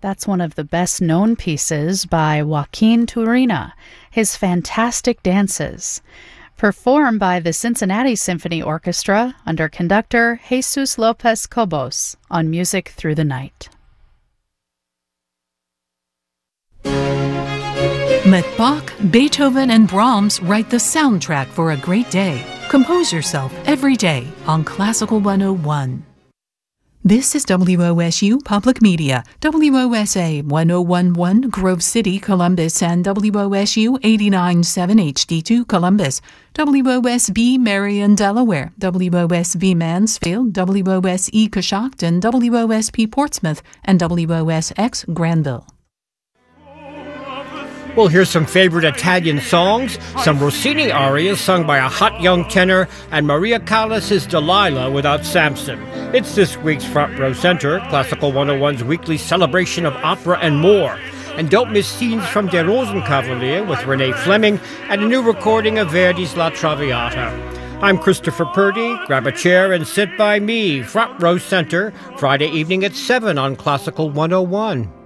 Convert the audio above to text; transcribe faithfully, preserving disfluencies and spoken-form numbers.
That's one of the best-known pieces by Joaquin Turina, his fantastic dances, performed by the Cincinnati Symphony Orchestra under conductor Jesus Lopez Cobos on Music Through the Night. Let Bach, Beethoven, and Brahms write the soundtrack for a great day. Compose yourself every day on Classical one oh one. This is W O S U Public Media, W O S A one oh one point one Grove City, Columbus, and W O S U eighty-nine point seven H D two Columbus, W O S B Marion, Delaware, W O S B Mansfield, W O S E Coshocton, W O S P Portsmouth, and W O S X Granville. We'll hear some favorite Italian songs, some Rossini arias sung by a hot young tenor, and Maria Callas's Delilah without Samson. It's this week's Front Row Center, Classical one oh one's weekly celebration of opera and more. And don't miss scenes from Der Rosenkavalier with Renee Fleming and a new recording of Verdi's La Traviata. I'm Christopher Purdy. Grab a chair and sit by me. Front Row Center, Friday evening at seven on Classical one oh one.